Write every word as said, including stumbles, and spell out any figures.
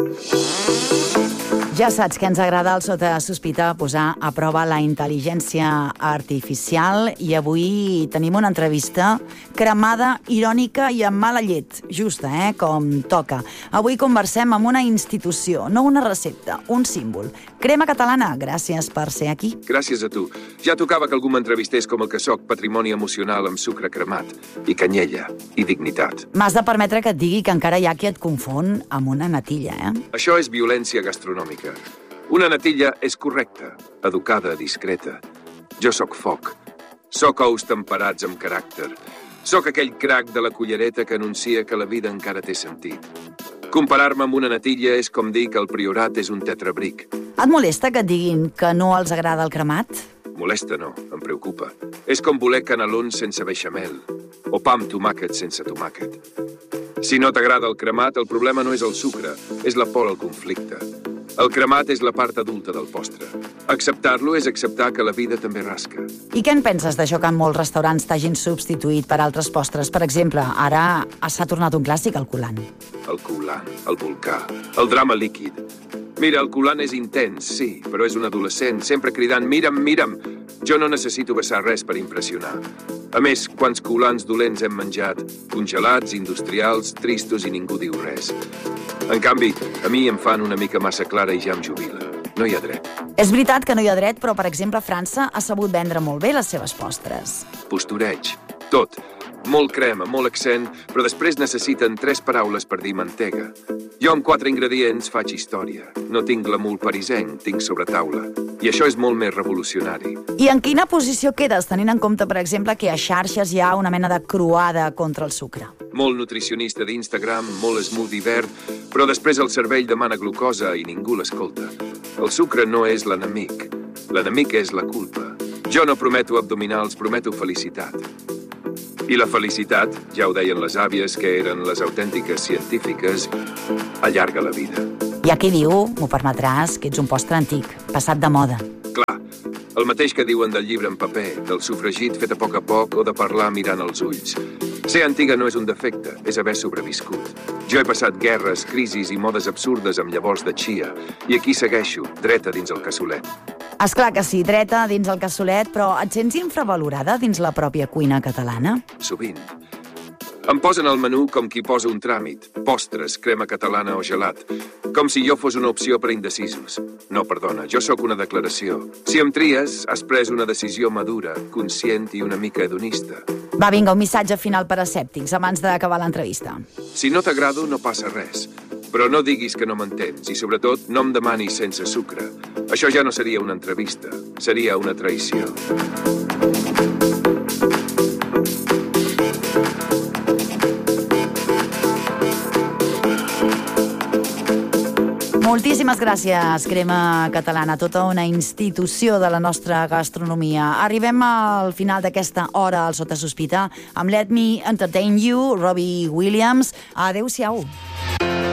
Ja saps que ens agrada al Sota Sospita posar a prova la intel·ligència artificial i avui tenim una entrevista cremada, irònica i amb mala llet, justa, eh? Com toca. Avui conversem amb una institució, no una recepta, un símbol. Crema Catalana, gràcies per ser aquí. Gràcies a tu. Ja tocava que algú m'entrevistés com el que soc, patrimoni emocional amb sucre cremat, i canyella, i dignitat. M'has de permetre que et digui que encara hi ha qui et confon amb una natilla, eh? Això és violència gastronòmica. Una natilla és correcta, educada, discreta. Jo sóc foc. Sóc ous temperats amb caràcter. Sóc aquell crac de la cullereta que anuncia que la vida encara té sentit. Comparar-me amb una natilla és com dir que el Priorat és un tetrabric. Et molesta que et diguin que no els agrada el cremat? Molesta no, em preocupa. És com voler canelons sense beixamel, o pa amb tomàquet sense tomàquet. Si no t'agrada el cremat, el problema no és el sucre, és la por al conflicte. El cremat és la part adulta del postre. Acceptar-lo és acceptar que la vida també rasca. I què en penses d'això que en molts restaurants t'hagin substituït per altres postres? Per exemple, ara s'ha tornat un clàssic, el coulant. El coulant, el volcà, el drama líquid. Mira, el coulant és intens, sí, però és un adolescent, sempre cridant «Mira'm, mira'm!». Jo no necessito vessar res per impressionar. A més, quants coulants dolents hem menjat? Congelats, industrials, tristos i ningú diu res. En canvi, a mi em fan una mica massa clara i ja em jubila. No hi ha dret. És veritat que no hi ha dret, però, per exemple, França ha sabut vendre molt bé les seves postres. Postureig. Tot. Molt crema, molt accent, però després necessiten tres paraules per dir mantega. Jo amb quatre ingredients faig història. No tinc glamour parisenc, tinc sobretaula. I això és molt més revolucionari. I en quina posició quedes, tenint en compte, per exemple, que a xarxes hi ha una mena de croada contra el sucre? Molt nutricionista d'Instagram, molt smoothie verd, però després el cervell demana glucosa i ningú l'escolta. El sucre no és l'enemic. L'enemic és la culpa. Jo no prometo abdominals, prometo felicitat. I la felicitat, ja ho deien les àvies, que eren les autèntiques científiques, allarga la vida. Hi ha qui diu, m'ho permetràs, que ets un postre antic, passat de moda. Clar, el mateix que diuen del llibre en paper, del sofregit fet a poc a poc o de parlar mirant els ulls. Ser antiga no és un defecte, és haver sobreviscut. Jo he passat guerres, crisis i modes absurdes amb llavors de chia, i aquí segueixo, dreta dins el cassolet. Esclar que sí, dreta dins el cassolet, però et sents infravalorada dins la pròpia cuina catalana? Sovint. Em posen al menú com qui posa un tràmit, postres, crema catalana o gelat, com si jo fos una opció per a indecisos. No, perdona, jo sóc una declaració. Si em tries, has pres una decisió madura, conscient i una mica hedonista. Va, vinga, un missatge final per a escèptics abans d'acabar l'entrevista. Si no t'agrado, no passa res. Però no diguis que no m'entens i, sobretot, no em demanis sense sucre. Això ja no seria una entrevista, seria una traïció. Moltíssimes gràcies, Crema Catalana, tota una institució de la nostra gastronomia. Arribem al final d'aquesta hora al Sota Sospita amb Let Me Entertain You, Robbie Williams. Adéu-siau.